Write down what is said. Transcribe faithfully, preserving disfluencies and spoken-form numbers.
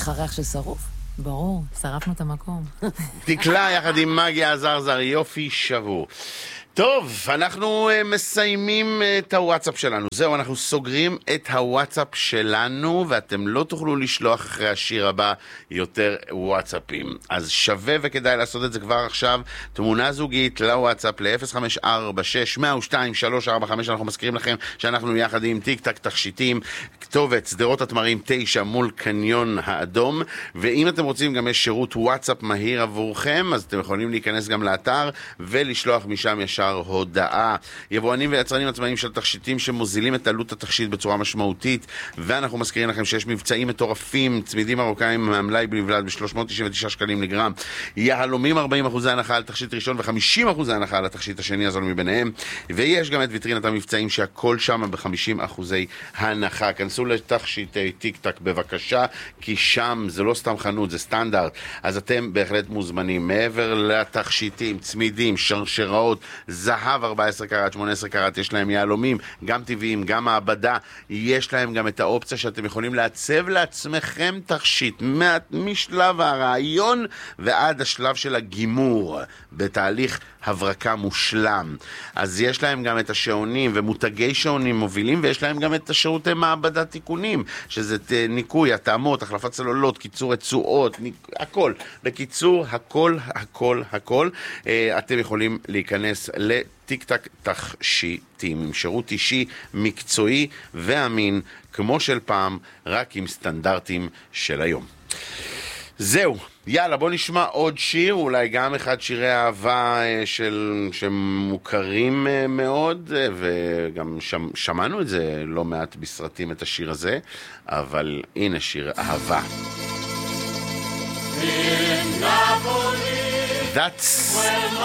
צריך הריח של שרוף? ברור, שרפנו את המקום. תקלה יחד עם מגיה זרזר, יופי שבור. טוב, אנחנו uh, מסיימים uh, את הוואטסאפ שלנו. זהו, אנחנו סוגרים את הוואטסאפ שלנו, ואתם לא תוכלו לשלוח אחרי השיר הבא יותר וואטסאפים. אז שווה וכדאי לעשות את זה כבר עכשיו. תמונה זוגית לוואטסאפ ל-אפס חמש ארבע שש אפס שתיים שלוש ארבע חמש. אנחנו מזכירים לכם שאנחנו יחד עם טיק טק תכשיטים, כתובת שדרות התמרים תשע מול קניון האדום. ואם אתם רוצים גם יש שירות וואטסאפ מהיר עבורכם, אז אתם יכולים להיכנס גם לאתר ולשלוח משם ישר הודעה. יבואנים ויצרנים עצמאיים של תכשיטים שמוזילים את עלות התכשיט בצורה משמעותית, ואנחנו מזכירים לכם שיש מבצעים מטורפים, צמידים מרוקאים מהמלאי בלבד ב-שלוש מאות תשעים ותשעה שקלים לגרם, יהלומים ארבעים אחוז הנחה על תכשיט ראשון ו-חמישים אחוז הנחה על התכשיט השני הזול מביניהם, ויש גם את ויטרינת המבצעים שהכל שם ב-חמישים אחוז הנחה. כנסו לתכשיטי טיק טק בבקשה, כי שם זה לא סתם חנות, זה סטנדרט, אז אתם בהחלט מוזמנים. מעבר לתכשיטים, צמידים, שרשראות, זהב ארבע עשרה קראט, שמונה עשרה קראט, יש להם יהלומים, גם טבעיים, גם מעבדה, יש להם גם את האופציה שאתם יכולים לעצב לעצמכם תכשיט, משלב הרעיון ועד השלב של הגימור, בתהליך הברקה מושלם. אז יש להם גם את השעונים ומותגי שעונים מובילים, ויש להם גם את השירותי מעבדת תיקונים, שזה ניקוי, התאמות, החלפת צלולות, קיצור רצועות, ניק... הכל. בקיצור, הכל, הכל, הכל. אתם יכולים להיכנס לטיק טק תכשיטים, עם שירות אישי, מקצועי ואמין, כמו של פעם, רק עם סטנדרטים של היום. זהו, יאללה, בוא נשמע עוד שיר, אולי גם אחד שירי אהבה של, שמוכרים מאוד, וגם שמ, שמענו את זה לא מעט בסרטים, את השיר הזה, אבל הנה שיר אהבה. That's